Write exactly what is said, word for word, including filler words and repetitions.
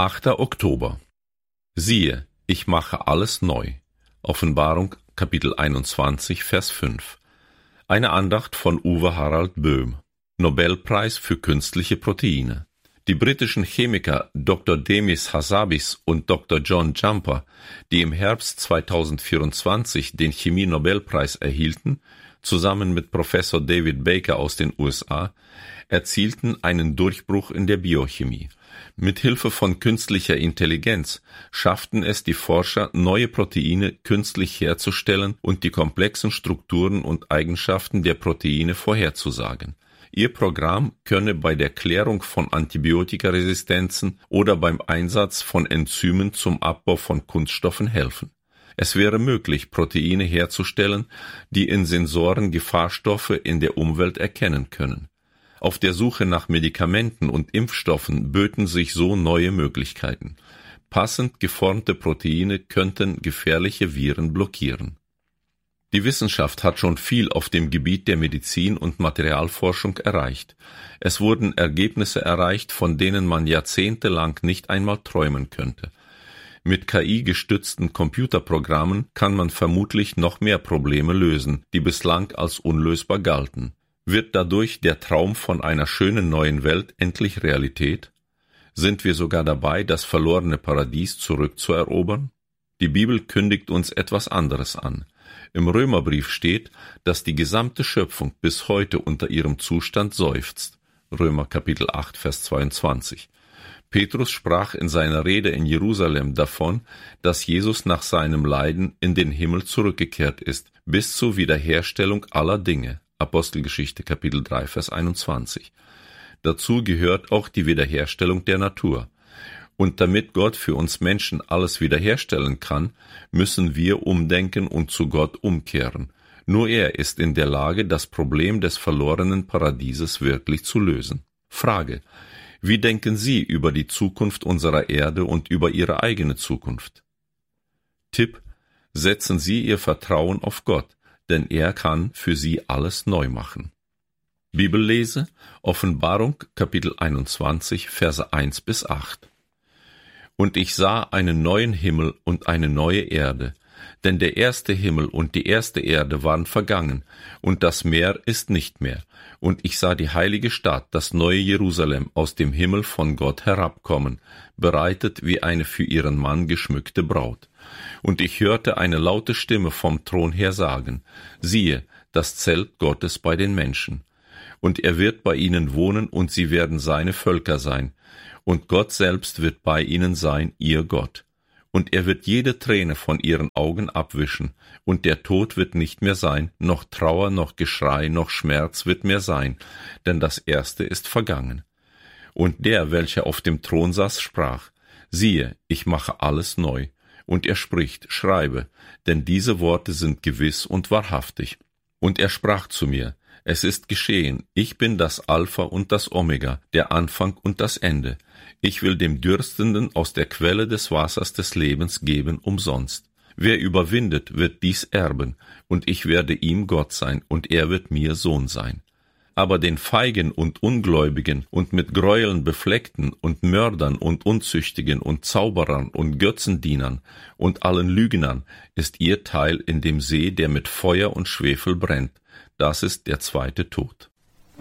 achter Oktober. Siehe, ich mache alles neu. Offenbarung, Kapitel einundzwanzig, Vers fünf. Eine Andacht von Uwe Harald Böhm. Nobelpreis für künstliche Proteine. Die britischen Chemiker Doktor Demis Hassabis und Doktor John Jumper, die im Herbst zweitausendvierundzwanzig den Chemie-Nobelpreis erhielten, zusammen mit Professor David Baker aus den U S A, erzielten einen Durchbruch in der Biochemie. Mit Hilfe von künstlicher Intelligenz schafften es die Forscher, neue Proteine künstlich herzustellen und die komplexen Strukturen und Eigenschaften der Proteine vorherzusagen. Ihr Programm könne bei der Klärung von Antibiotikaresistenzen oder beim Einsatz von Enzymen zum Abbau von Kunststoffen helfen. Es wäre möglich, Proteine herzustellen, die in Sensoren Gefahrstoffe in der Umwelt erkennen können. Auf der Suche nach Medikamenten und Impfstoffen böten sich so neue Möglichkeiten. Passend geformte Proteine könnten gefährliche Viren blockieren. Die Wissenschaft hat schon viel auf dem Gebiet der Medizin und Materialforschung erreicht. Es wurden Ergebnisse erreicht, von denen man jahrzehntelang nicht einmal träumen könnte. Mit K I-gestützten Computerprogrammen kann man vermutlich noch mehr Probleme lösen, die bislang als unlösbar galten. Wird dadurch der Traum von einer schönen neuen Welt endlich Realität? Sind wir sogar dabei, das verlorene Paradies zurückzuerobern? Die Bibel kündigt uns etwas anderes an. Im Römerbrief steht, dass die gesamte Schöpfung bis heute unter ihrem Zustand seufzt. Römer Kapitel acht, Vers zweiundzwanzig. Petrus sprach in seiner Rede in Jerusalem davon, dass Jesus nach seinem Leiden in den Himmel zurückgekehrt ist, bis zur Wiederherstellung aller Dinge. Apostelgeschichte Kapitel drei, Vers einundzwanzig. Dazu gehört auch die Wiederherstellung der Natur. Und damit Gott für uns Menschen alles wiederherstellen kann, müssen wir umdenken und zu Gott umkehren. Nur er ist in der Lage, das Problem des verlorenen Paradieses wirklich zu lösen. Frage: Wie denken Sie über die Zukunft unserer Erde und über Ihre eigene Zukunft? Tipp: Setzen Sie Ihr Vertrauen auf Gott, denn er kann für Sie alles neu machen. Bibellese, Offenbarung, Kapitel einundzwanzig, Verse eins bis acht. Und ich sah einen neuen Himmel und eine neue Erde, denn der erste Himmel und die erste Erde waren vergangen, und das Meer ist nicht mehr. Und ich sah die heilige Stadt, das neue Jerusalem, aus dem Himmel von Gott herabkommen, bereitet wie eine für ihren Mann geschmückte Braut. Und ich hörte eine laute Stimme vom Thron her sagen: Siehe, das Zelt Gottes bei den Menschen. Und er wird bei ihnen wohnen, und sie werden seine Völker sein. Und Gott selbst wird bei ihnen sein, ihr Gott. Und er wird jede Träne von ihren Augen abwischen, und der Tod wird nicht mehr sein, noch Trauer, noch Geschrei, noch Schmerz wird mehr sein, denn das Erste ist vergangen. Und der, welcher auf dem Thron saß, sprach: Siehe, ich mache alles neu. Und er spricht: Schreibe, denn diese Worte sind gewiss und wahrhaftig. Und er sprach zu mir: Es ist geschehen, ich bin das Alpha und das Omega, der Anfang und das Ende. Ich will dem Dürstenden aus der Quelle des Wassers des Lebens geben umsonst. Wer überwindet, wird dies erben, und ich werde ihm Gott sein, und er wird mir Sohn sein. Aber den Feigen und Ungläubigen und mit Gräueln befleckten und Mördern und Unzüchtigen und Zauberern und Götzendienern und allen Lügnern ist ihr Teil in dem See, der mit Feuer und Schwefel brennt. Das ist der zweite Tod.